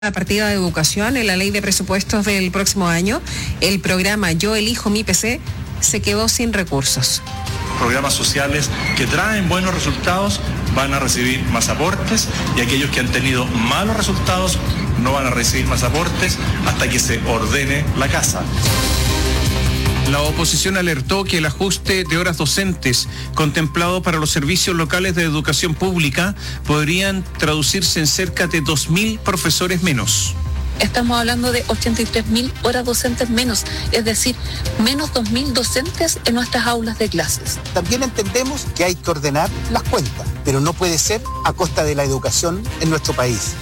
La partida de educación en la ley de presupuestos del próximo año, el programa Yo Elijo Mi PC se quedó sin recursos. Programas sociales que traen buenos resultados van a recibir más aportes y aquellos que han tenido malos resultados no van a recibir más aportes hasta que se ordene la casa. La oposición alertó que el ajuste de horas docentes contemplado para los servicios locales de educación pública podrían traducirse en cerca de 2.000 profesores menos. Estamos hablando de 83.000 horas docentes menos, es decir, menos 2.000 docentes en nuestras aulas de clases. También entendemos que hay que ordenar las cuentas, pero no puede ser a costa de la educación en nuestro país.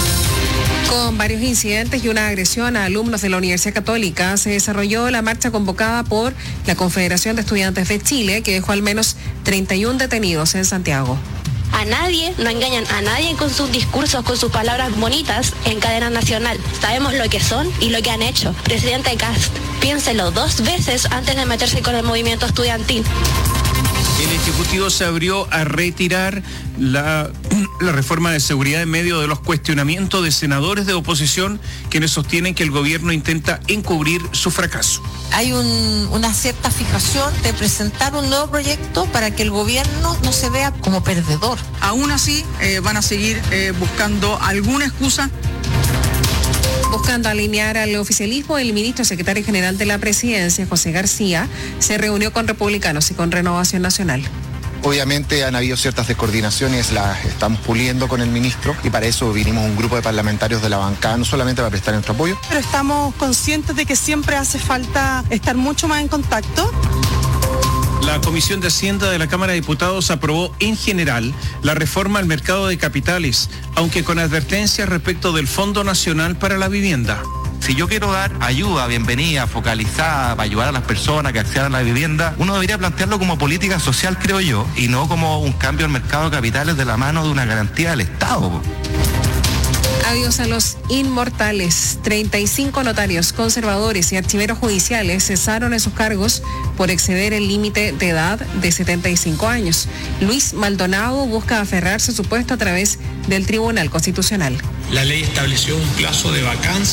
Con varios incidentes y una agresión a alumnos de la Universidad Católica, se desarrolló la marcha convocada por la Confederación de Estudiantes de Chile, que dejó al menos 31 detenidos en Santiago. A nadie, no engañan a nadie con sus discursos, con sus palabras bonitas en cadena nacional. Sabemos lo que son y lo que han hecho. Presidente Kast, piénselo 2 veces antes de meterse con el movimiento estudiantil. El Ejecutivo se abrió a retirar la reforma de seguridad en medio de los cuestionamientos de senadores de oposición quienes sostienen que el gobierno intenta encubrir su fracaso. Hay una cierta fijación de presentar un nuevo proyecto para que el gobierno no se vea como perdedor. Aún así, van a seguir buscando alguna excusa. Buscando alinear al oficialismo, el ministro secretario general de la Presidencia, José García, se reunió con republicanos y con Renovación Nacional. Obviamente han habido ciertas descoordinaciones, las estamos puliendo con el ministro y para eso vinimos un grupo de parlamentarios de la bancada, no solamente para prestar nuestro apoyo. Pero estamos conscientes de que siempre hace falta estar mucho más en contacto. La Comisión de Hacienda de la Cámara de Diputados aprobó en general la reforma al mercado de capitales, aunque con advertencias respecto del Fondo Nacional para la Vivienda. Si yo quiero dar ayuda, bienvenida, focalizada, para ayudar a las personas que accedan a la vivienda, uno debería plantearlo como política social, creo yo, y no como un cambio al mercado de capitales de la mano de una garantía del Estado. Adiós a los inmortales. 35 notarios, conservadores y archiveros judiciales cesaron en sus cargos por exceder el límite de edad de 75 años. Luis Maldonado busca aferrarse a su puesto a través del Tribunal Constitucional. La ley estableció un plazo de vacancia